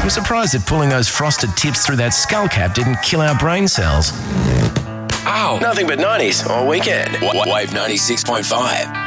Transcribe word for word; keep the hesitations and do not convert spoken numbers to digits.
I'm surprised that pulling those frosted tips through that skull cap didn't kill our brain cells. Ow. Nothing but nineties all weekend. Wave ninety-six point five.